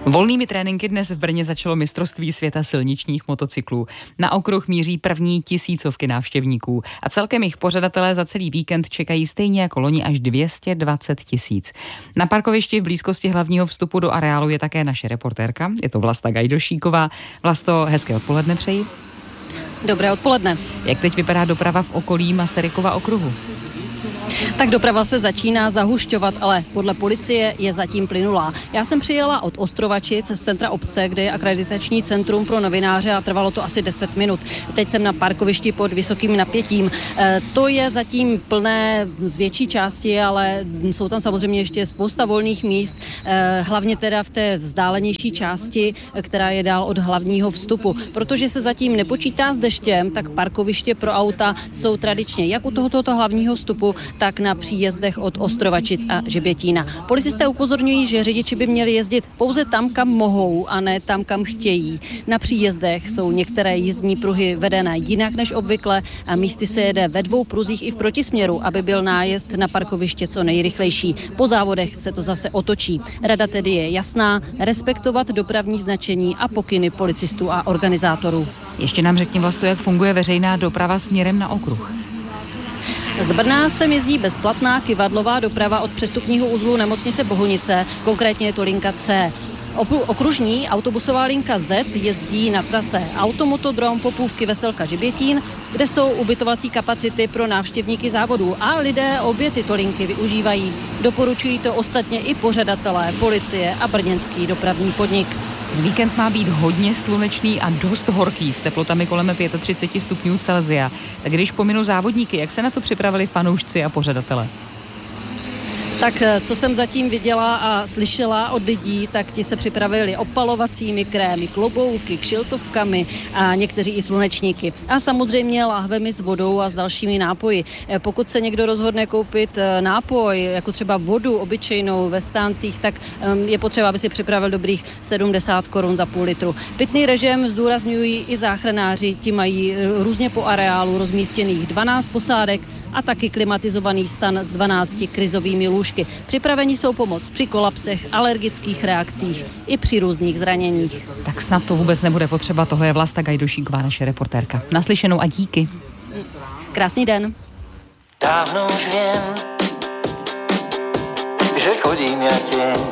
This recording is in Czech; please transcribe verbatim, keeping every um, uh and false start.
Volnými tréninky dnes v Brně začalo mistrovství světa silničních motocyklů. Na okruh míří první tisícovky návštěvníků a celkem jich pořadatelé za celý víkend čekají stejně jako loni až dvě stě dvacet tisíc. Na parkovišti v blízkosti hlavního vstupu do areálu je také naše reportérka, je to Vlasta Gajdošíková. Vlasto, hezké odpoledne přeji. Dobré odpoledne. Jak teď vypadá doprava v okolí Masarykova okruhu? Tak doprava se začíná zahušťovat, ale podle policie je zatím plynulá. Já jsem přijela od Ostrovačic z centra obce, kde je akreditační centrum pro novináře a trvalo to asi deset minut. Teď jsem na parkovišti pod vysokým napětím. E, to je zatím plné z větší části, ale jsou tam samozřejmě ještě spousta volných míst, e, hlavně teda v té vzdálenější části, která je dál od hlavního vstupu. Protože se zatím nepočítá s deštěm, tak parkoviště pro auta jsou tradičně jak u tohoto hlavního vstupu, tak na příjezdech od Ostrovačic a Žebětína. Policisté upozorňují, že řidiči by měli jezdit pouze tam, kam mohou, a ne tam, kam chtějí. Na příjezdech jsou některé jízdní pruhy vedené jinak než obvykle a místy se jede ve dvou pruzích i v protisměru, aby byl nájezd na parkoviště co nejrychlejší. Po závodech se to zase otočí. Rada tedy je jasná, respektovat dopravní značení a pokyny policistů a organizátorů. Ještě nám řekni, Vlasto, jak funguje veřejná doprava směrem na okruh. Z Brna sem jezdí bezplatná kyvadlová doprava od přestupního uzlu nemocnice Bohunice, konkrétně je to linka C. Okružní autobusová linka Z jezdí na trase Automotodrom, Popůvky, Veselka, Žebětín, kde jsou ubytovací kapacity pro návštěvníky závodů a lidé obě tyto linky využívají. Doporučují to ostatně i pořadatelé, policie a brněnský dopravní podnik. Víkend má být hodně slunečný a dost horký s teplotami kolem třicet pět stupňů Celsia. Tak když pominu závodníky, jak se na to připravili fanoušci a pořadatelé? Tak co jsem zatím viděla a slyšela od lidí, tak ti se připravili opalovacími krémy, klobouky, kšiltovkami a někteří i slunečníky. A samozřejmě láhvemi s vodou a s dalšími nápoji. Pokud se někdo rozhodne koupit nápoj, jako třeba vodu obyčejnou ve stáncích, tak je potřeba, aby si připravil dobrých sedmdesát korun za půl litru. Pitný režim zdůrazňují i záchranáři, ti mají různě po areálu rozmístěných dvanáct posádek a taky klimatizovaný stan s dvanácti krizovými lůžky. Připraveni jsou pomoct při kolapsech, alergických reakcích i při různých zraněních. Tak snad to vůbec nebude potřeba. Tohle je Vlasta Gajdošíková, naše reportérka. Naslyšenou a díky. Krásný den. Dávno už vím, že chodím jak těň